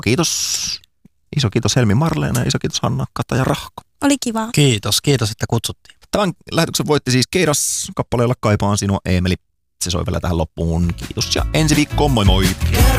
Kiitos. Iso kiitos Helmi Marleena, iso kiitos Hanna, Kata ja Rahko. Oli kiva. Kiitos, että kutsuttiin. Tämän lähetyksen voitti siis Keidas kappaleella Kaipaan sinua Eemeli. Se soi vielä tähän loppuun. Kiitos ja ensi viikkoon, moi moi!